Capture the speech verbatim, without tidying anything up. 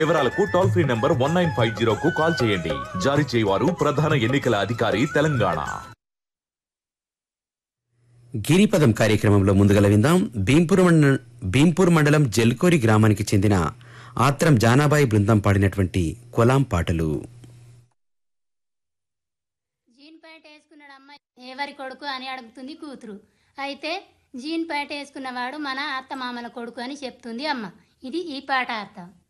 వివరాలకు toll free number one nine five zero కు call చేయండి. జారీ చేయవారు ప్రధాన ఎన్నికల అధికారి తెలంగాణ. గిరిపదం కార్యక్రమంలో ముందుగల విందాం. భీంపూర్ మండలం భీంపూర్ మండలం జల్కోరి గ్రామానికి చెందిన ఆత్రం జానాబాయి బృందం పాడినటువంటి కొలాం పాటలు. జీన్ ప్యాంట్ వేసుకున్నాడు అమ్మాయి ఎవరి కొడుకు అని అడుగుతుంది కూతురు. అయితే జీన్ ప్యాంట్ వేసుకున్నవాడు మన అత్త మామల కొడుకు అని చెప్తుంది అమ్మ. ఇది ఈ పాట అర్థం.